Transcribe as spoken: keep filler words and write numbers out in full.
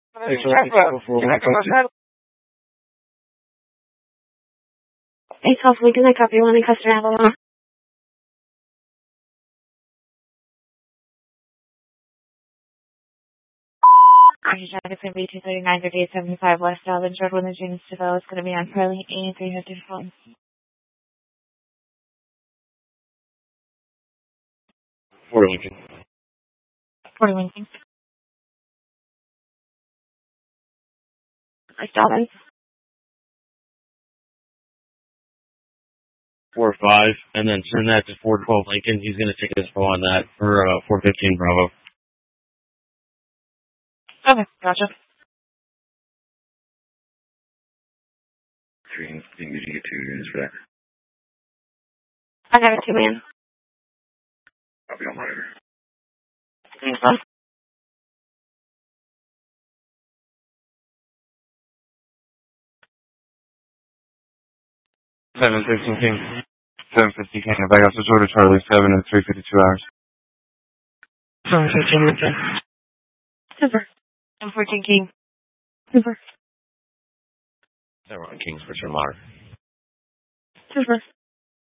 Hey, hopefully, can I copy one in customer Avalon? It's going to be two thirty-nine thirty-eight seventy-five West Alvin Road when the James Develop is going to be on Pearly and three hundred phone. Fort Lincoln. Fort Lincoln. West Alvin. four five, and then send that to four twelve Lincoln. He's going to take his phone on that for uh, four fifteen Bravo. Okay, gotcha. Three, did you get two units for that? I got a two man. I'll be on monitor. Thanks, bud. seven fifteen King. seven fifty King. If I got switch order Charlie seven and three fifty-two hours. seven fifteen Lincoln. Super. seven fourteen King. Super. They're on King's for Monitor. Super.